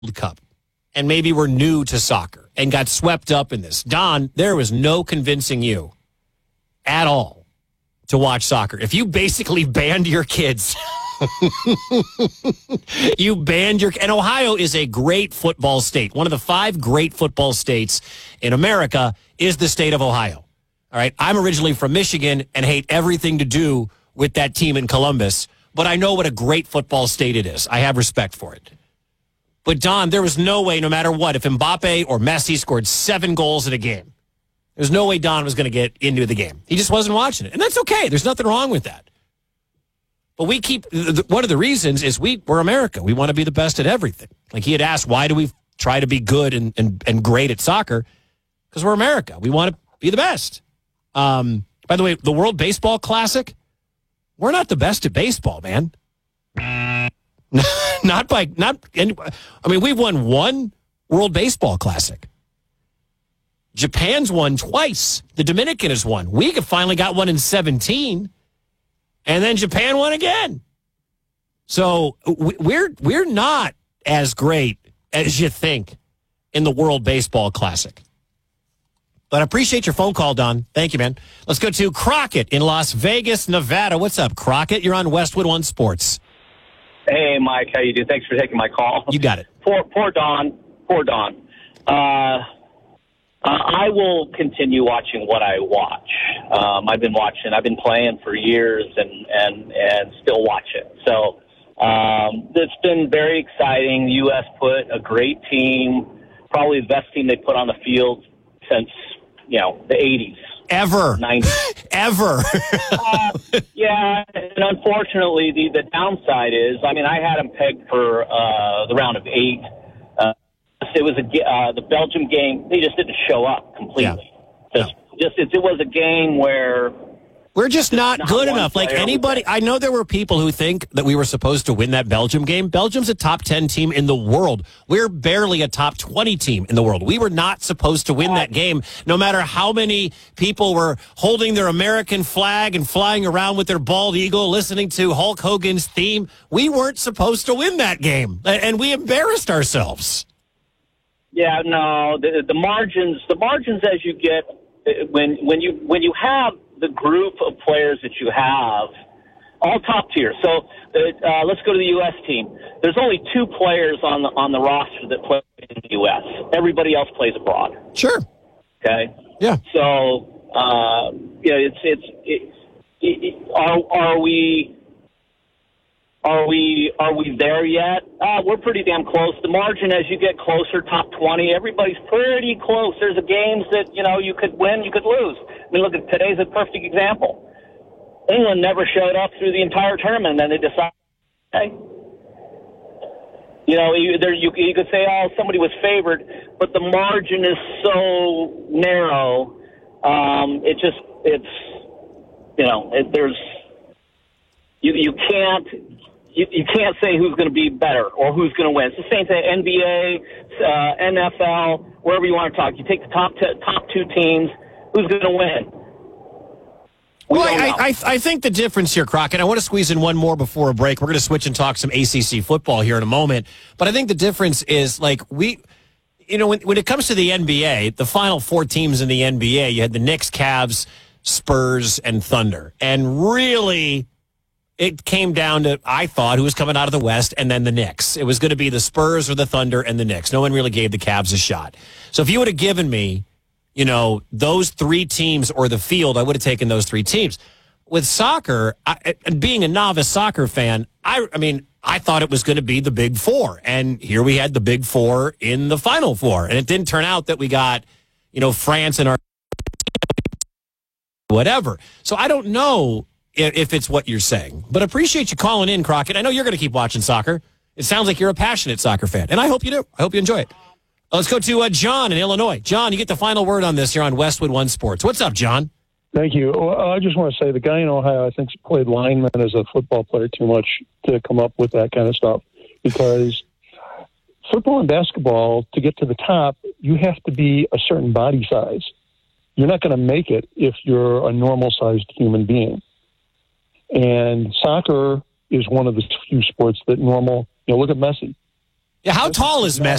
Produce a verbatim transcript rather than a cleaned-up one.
World Cup and maybe were new to soccer and got swept up in this, Don, there was no convincing you at all to watch soccer. If you basically banned your kids, you banned your, and Ohio is a great football state. One of the five great football states in America is the state of Ohio. All right. I'm originally from Michigan and hate everything to do with that team in Columbus, but I know what a great football state it is. I have respect for it. But Don, there was no way, no matter what, if Mbappe or Messi scored seven goals in a game, there's no way Don was going to get into the game. He just wasn't watching it. And that's okay. There's nothing wrong with that. But we keep, one of the reasons is we, we're America. We want to be the best at everything. Like he had asked, why do we try to be good and, and, and great at soccer? Because we're America. We want to be the best. Um, by the way, the World Baseball Classic, we're not the best at baseball, man. Not by, not, I mean, we've won one World Baseball Classic. Japan's won twice. The Dominican has won. We finally got one in seventeen, and then Japan won again. So we're we're not as great as you think in the World Baseball Classic. But I appreciate your phone call, Don. Thank you, man. Let's go to Crockett in Las Vegas, Nevada. What's up, Crockett? You're on Westwood One Sports. Hey, Mike. How you doing? Thanks for taking my call. You got it. Poor, poor Don. Poor Don. Uh, I will continue watching what I watch. Um, I've been watching. I've been playing for years and, and, and still watch it. So um, it's been very exciting. The U S put a great team, probably the best team they put on the field since, you know, the eighties. Ever. nineties. Ever. uh, yeah, and unfortunately, the, the downside is, I mean, I had them pegged for uh, the round of eight. Uh, it was a uh, the Belgium game. They just didn't show up completely. Yeah. Just, no. just it, it was a game where we're just not, not good enough. Like anybody, I know there were people who think that we were supposed to win that Belgium game. Belgium's a top ten team in the world. We're barely a top twenty team in the world. We were not supposed to win that game, no matter how many people were holding their American flag and flying around with their bald eagle, listening to Hulk Hogan's theme. We weren't supposed to win that game, and we embarrassed ourselves. Yeah, no, the, the margins, the margins as you get when when you when you have the group of players that you have, all top tier. So uh, let's go to the U S team. There's only two players on the on the roster that play in the U S. Everybody else plays abroad. Sure. Okay. Yeah. So uh, yeah, it's it's it, it, it, are are we are we are we there yet? Uh, we're pretty damn close. The margin as you get closer, top twenty, everybody's pretty close. There's a games that you know you could win, you could lose. I mean, look at today's a perfect example. England never showed up through the entire tournament, and then they decided, hey, you know, you, there, you, you could say, oh, somebody was favored, but the margin is so narrow. Um, it just, it's, you know, it, there's, you, you can't, you, you can't say who's going to be better or who's going to win. It's the same thing, N B A, uh, N F L, wherever you want to talk. You take the top t- top two teams. Who's going to win? We well, I, I, I think the difference here, Crockett, I want to squeeze in one more before a break. We're going to switch and talk some A C C football here in a moment. But I think the difference is, like, we, you know, when, when it comes to the N B A, the final four teams in the N B A, you had the Knicks, Cavs, Spurs, and Thunder. And really, it came down to, I thought, who was coming out of the West, and then the Knicks. It was going to be the Spurs or the Thunder and the Knicks. No one really gave the Cavs a shot. So if you would have given me, you know, those three teams or the field, I would have taken those three teams. With soccer, I, being a novice soccer fan, I, I mean, I thought it was going to be the Big Four. And here we had the Big Four in the Final Four. And it didn't turn out that we got, you know, France and our whatever. So I don't know if, if it's what you're saying. But appreciate you calling in, Crockett. I know you're going to keep watching soccer. It sounds like you're a passionate soccer fan. And I hope you do. I hope you enjoy it. Let's go to uh, John in Illinois. John, you get the final word on this here on Westwood One Sports. What's up, John? Thank you. Well, I just want to say the guy in Ohio, I think, played lineman as a football player too much to come up with that kind of stuff. Because football and basketball, to get to the top, you have to be a certain body size. You're not going to make it if you're a normal-sized human being. And soccer is one of the few sports that normal, you know, look at Messi. Yeah, how tall is Messi?